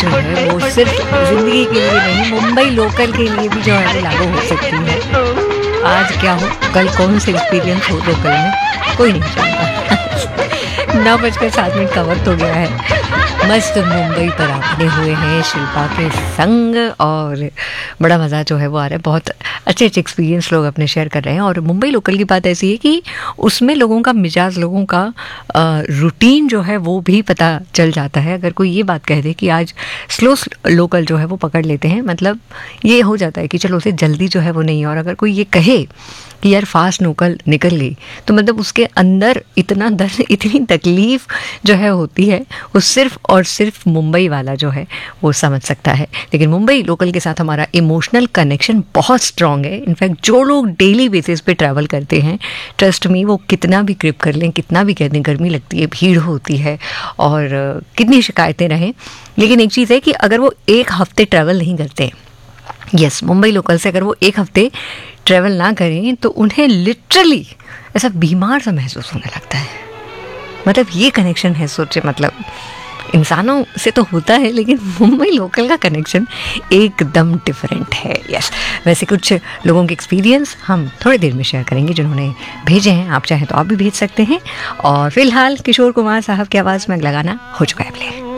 जो है वो सिर्फ ज़िंदगी के लिए नहीं, मुंबई लोकल के लिए भी जो है वो लागू हो सकती है। आज क्या हो, कल कौन से एक्सपीरियंस हो लोकल में, कोई नहीं जानता। 9:07 का वक्त हो गया है। मस्त मुंबई पर आपने हुए हैं शिल्पा के संग, और बड़ा मज़ा जो है वो आ रहा है। बहुत अच्छे अच्छे एक्सपीरियंस लोग अपने शेयर कर रहे हैं। और मुंबई लोकल की बात ऐसी है कि उसमें लोगों का मिजाज, लोगों का रूटीन जो है वो भी पता चल जाता है। अगर कोई ये बात कह दे कि आज स्लो लोकल जो है वो पकड़ लेते हैं, मतलब ये हो जाता है कि चलो उसे जल्दी जो है वो नहीं है। और अगर कोई ये कहे कि यार फास्ट लोकल निकल गई, तो मतलब उसके अंदर इतना दर्द, इतनी तकलीफ जो है होती है, वो सिर्फ और सिर्फ मुंबई वाला जो है वो समझ सकता है। लेकिन मुंबई लोकल के साथ हमारा इमोशनल कनेक्शन बहुत स्ट्रॉन्ग है। इनफैक्ट जो लोग डेली बेसिस पे ट्रैवल करते हैं, ट्रस्ट मी, वो कितना भी क्रिप कर लें, कितना भी कह दें गर्मी लगती है, भीड़ होती है और कितनी शिकायतें रहें, लेकिन एक चीज़ है कि अगर वो एक हफ्ते ट्रैवल नहीं करते, यस, मुंबई लोकल से अगर वो एक हफ्ते ट्रैवल ना करें, तो उन्हें लिटरली ऐसा बीमार सा महसूस होने लगता है। मतलब ये कनेक्शन है, सोचे, मतलब इंसानों से तो होता है, लेकिन मुंबई लोकल का कनेक्शन एकदम डिफरेंट है। यस, वैसे कुछ लोगों के एक्सपीरियंस हम थोड़ी देर में शेयर करेंगे जिन्होंने भेजे हैं। आप चाहें तो आप भी भेज सकते हैं। और फिलहाल किशोर कुमार साहब की आवाज़ में अगला गाना हो चुका है प्ले।